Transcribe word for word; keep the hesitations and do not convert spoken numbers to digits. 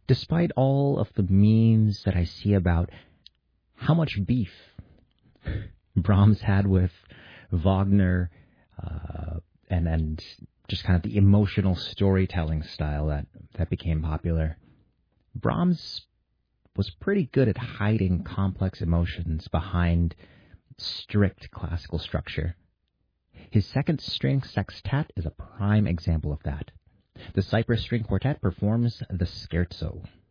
Despite all of the memes that I see about how much beef Brahms had with Wagner, uh, and and just kind of the emotional storytelling style that, that became popular, Brahms was pretty good at hiding complex emotions behind strict classical structure. His second string sextet is a prime example of that. The Cypress String Quartet performs the Scherzo.